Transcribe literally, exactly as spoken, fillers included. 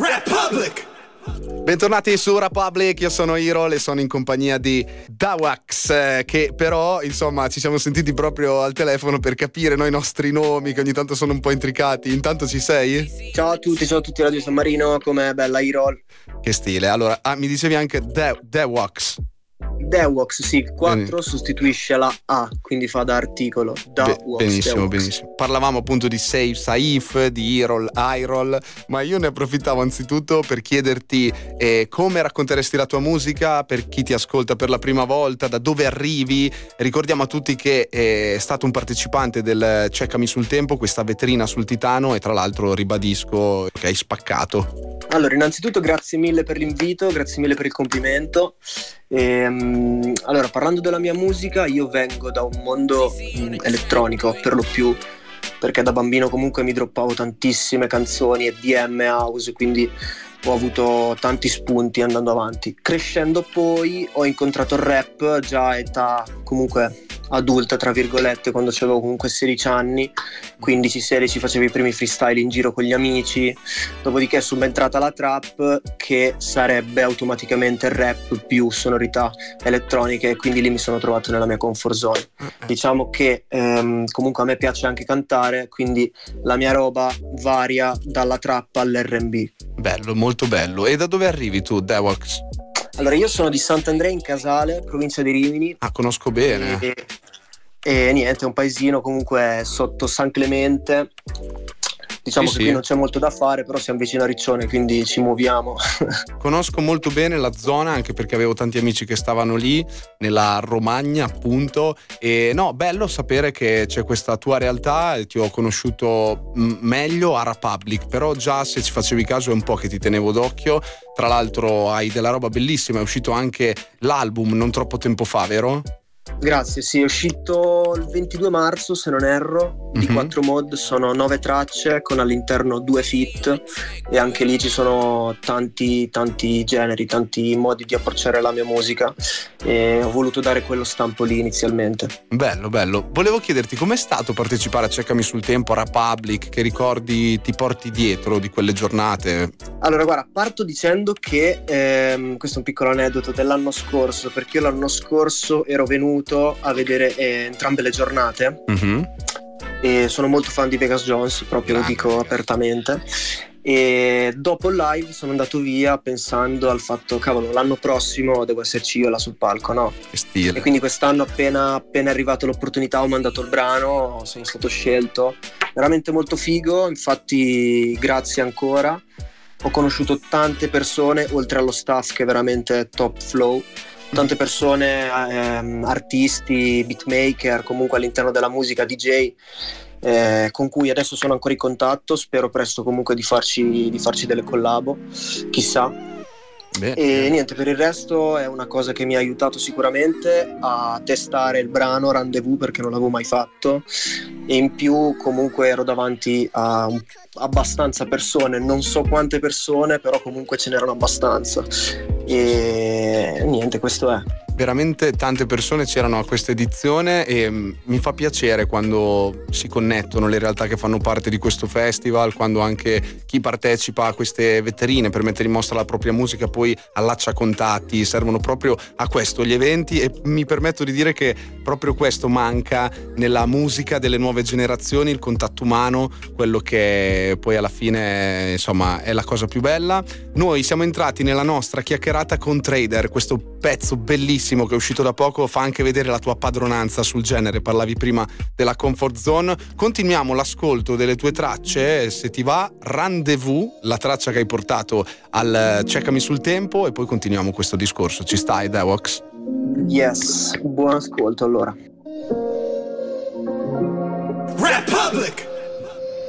Republic. Bentornati su Republic, io sono Irol e sono in compagnia di Dawax, eh, che però insomma ci siamo sentiti proprio al telefono per capire noi i nostri nomi che ogni tanto sono un po' intricati. Intanto ci sei? Ciao a tutti, ciao a tutti Radio San Marino, com'è bella Irol? Che stile, allora ah, mi dicevi anche Dawax. Dawax, sì, quattro sostituisce la A, quindi fa da articolo. Dawax, Be- benissimo, Dawax. benissimo. Parlavamo appunto di Saif Saif, di Irol, Irol, ma io ne approfittavo anzitutto per chiederti eh, come racconteresti la tua musica per chi ti ascolta per la prima volta, da dove arrivi. Ricordiamo a tutti che è stato un partecipante del Ceccami sul Tempo, questa vetrina sul Titano, e tra l'altro ribadisco che hai spaccato. Allora, innanzitutto grazie mille per l'invito, grazie mille per il complimento. Ehm, allora, parlando della mia musica, io vengo da un mondo mh, elettronico per lo più, perché da bambino comunque mi droppavo tantissime canzoni e D M house, quindi ho avuto tanti spunti andando avanti. Crescendo poi ho incontrato il rap già a età comunque adulta, tra virgolette, quando avevo comunque sedici anni, quindici sedici, facevo i primi freestyle in giro con gli amici, dopodiché è subentrata la trap, che sarebbe automaticamente il rap più sonorità elettroniche, e quindi lì mi sono trovato nella mia comfort zone. Diciamo che ehm, comunque a me piace anche cantare, quindi la mia roba varia dalla trap all'R and B. Bello, molto bello. E da dove arrivi tu, Dawax? Allora, io sono di Sant'Andrea in Casale, provincia di Rimini. Ah, conosco bene. E, e niente, è un paesino comunque sotto San Clemente. Diciamo Sì, che sì. qui non c'è molto da fare, però siamo vicino a Riccione, quindi ci muoviamo. Conosco molto bene la zona, anche perché avevo tanti amici che stavano lì, nella Romagna appunto, e no, bello sapere che c'è questa tua realtà. Ti ho conosciuto m- meglio a Republic, però già, se ci facevi caso, è un po' che ti tenevo d'occhio. Tra l'altro hai della roba bellissima, è uscito anche l'album non troppo tempo fa, vero? Grazie, sì, è uscito il ventidue marzo se non erro, di Mhm. quattro mod, sono nove tracce con all'interno due feat, e anche lì ci sono tanti tanti generi, tanti modi di approcciare la mia musica, e ho voluto dare quello stampo lì inizialmente. Bello, bello. Volevo chiederti com'è stato partecipare a Ceccami sul Tempo, a Republic, che ricordi ti porti dietro di quelle giornate? Allora, guarda, parto dicendo che ehm, questo è un piccolo aneddoto dell'anno scorso, perché io l'anno scorso ero venuto a vedere eh, entrambe le giornate, Mhm. e sono molto fan di Vegas Jones, proprio lo Grande dico Vegas. apertamente, e dopo il live sono andato via pensando al fatto, cavolo, l'anno prossimo devo esserci io là sul palco, no? Che stile. E quindi quest'anno appena appena è arrivato l'opportunità ho mandato il brano, sono stato scelto, veramente molto figo, infatti grazie ancora. Ho conosciuto tante persone, oltre allo staff che è veramente top flow, tante persone, ehm, artisti, beatmaker, comunque all'interno della musica, D J, eh, con cui adesso sono ancora in contatto, spero presto comunque di farci, di farci delle collabo, chissà. Bene, E bene. niente, per il resto è una cosa che mi ha aiutato sicuramente a testare il brano Rendezvous, perché non l'avevo mai fatto, e in più comunque ero davanti a un- abbastanza persone, non so quante persone, però comunque ce n'erano abbastanza, e niente, questo è. Veramente tante persone c'erano a questa edizione, e mm, mi fa piacere quando si connettono le realtà che fanno parte di questo festival, quando anche chi partecipa a queste vetrine per mettere in mostra la propria musica poi allaccia contatti. Servono proprio a questo gli eventi, e mi permetto di dire che proprio questo manca nella musica delle nuove generazioni, il contatto umano, quello che poi alla fine insomma è la cosa più bella. Noi siamo entrati nella nostra chiacchierata con Trader, questo pezzo bellissimo che è uscito da poco, fa anche vedere la tua padronanza sul genere. Parlavi prima della comfort zone. Continuiamo l'ascolto delle tue tracce, se ti va. Rendezvous, la traccia che hai portato al Ceccami sul Tempo, e poi continuiamo questo discorso. Ci stai, Dawax? Yes, buon ascolto allora. Republic.